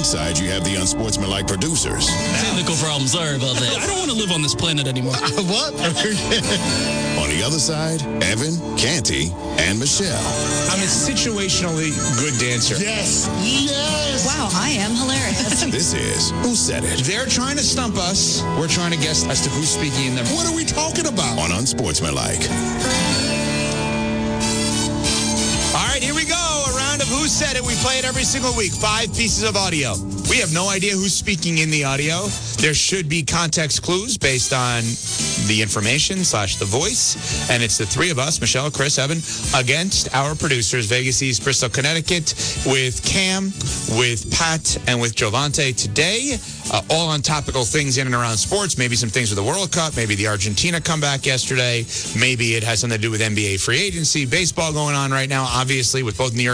side, you have the unsportsmanlike producers. Technical problem. Sorry about that. I don't want to live on this planet anymore. What? On the other side, Evan, Canty, and Michelle. I'm a situationally good dancer. Yes. Yes. Wow, I am hilarious. This is Who Said It? They're trying to stump us. We're trying to guess as to who's speaking in them. What are we talking about? On Unsportsmanlike. All right, here we go. A round of Who Said It. We play it every single week. 5 pieces of audio. We have no idea who's speaking in the audio. There should be context clues based on the information / the voice. And it's the 3 of us, Michelle, Chris, Evan, against our producers, Vegas East, Bristol, Connecticut, with Cam, with Pat, and with Jovante today. All on topical things in and around sports. Maybe some things with the World Cup. Maybe the Argentina comeback yesterday. Maybe it has something to do with NBA free agency. Baseball going on right now, obviously, with both New York